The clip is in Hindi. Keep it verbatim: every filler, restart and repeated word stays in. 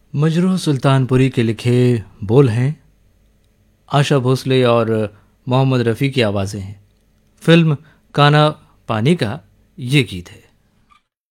मजरूह सुल्तानपुरी के लिखे बोल हैं, आशा भोसले और मोहम्मद रफ़ी की आवाज़ें हैं। फिल्म काना पानी का ये गीत है।